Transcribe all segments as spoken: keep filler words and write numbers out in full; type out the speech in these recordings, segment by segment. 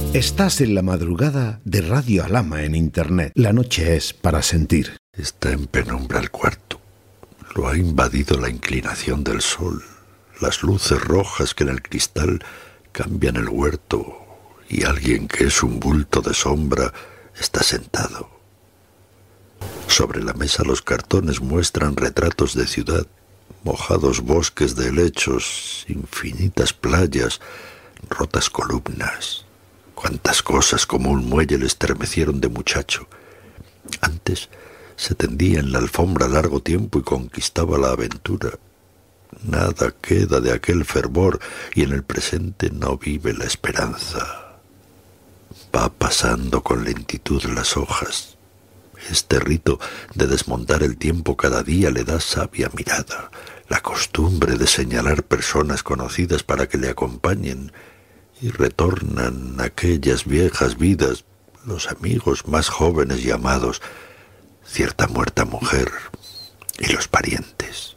Estás en la madrugada de Radio Alhama en Internet. La noche es para sentir. Está en penumbra el cuarto. Lo ha invadido la inclinación del sol, las luces rojas que en el cristal cambian el huerto, y alguien que es un bulto de sombra está sentado. Sobre la mesa los cartones muestran retratos de ciudad, mojados bosques de helechos, infinitas playas, rotas columnas. Cuántas cosas como un muelle le estremecieron de muchacho. Antes se tendía en la alfombra largo tiempo y conquistaba la aventura. Nada queda de aquel fervor y en el presente no vive la esperanza. Va pasando con lentitud las hojas. Este rito de desmontar el tiempo cada día le da sabia mirada, la costumbre de señalar personas conocidas para que le acompañen, y retornan aquellas viejas vidas, los amigos más jóvenes y amados, cierta muerta mujer y los parientes.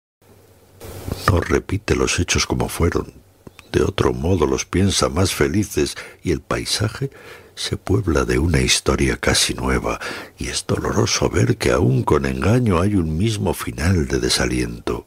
No repite los hechos como fueron, de otro modo los piensa más felices, y el paisaje se puebla de una historia casi nueva, y es doloroso ver que aún con engaño hay un mismo final de desaliento.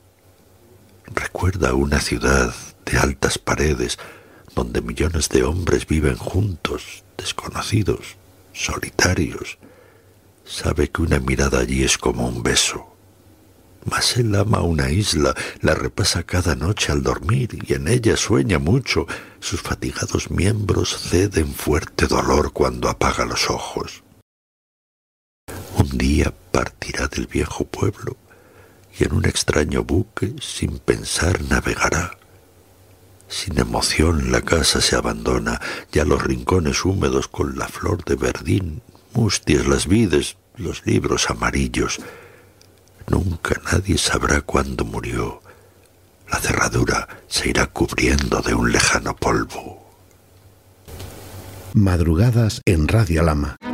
Recuerda una ciudad de altas paredes, donde millones de hombres viven juntos, desconocidos, solitarios. Sabe que una mirada allí es como un beso. Mas él ama una isla, la repasa cada noche al dormir, y en ella sueña mucho. Sus fatigados miembros ceden fuerte dolor cuando apaga los ojos. Un día partirá del viejo pueblo, y en un extraño buque, sin pensar, navegará. Sin emoción la casa se abandona, ya los rincones húmedos con la flor de verdín, mustias las vides, los libros amarillos. Nunca nadie sabrá cuándo murió. La cerradura se irá cubriendo de un lejano polvo. Madrugadas en Radio Alhama.